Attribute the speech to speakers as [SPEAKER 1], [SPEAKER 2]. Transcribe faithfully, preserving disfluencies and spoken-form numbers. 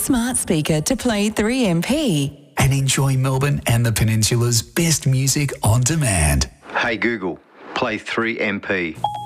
[SPEAKER 1] smart speaker to play three M P.
[SPEAKER 2] And enjoy Melbourne and the Peninsula's best music on demand.
[SPEAKER 3] Hey Google, play three M P.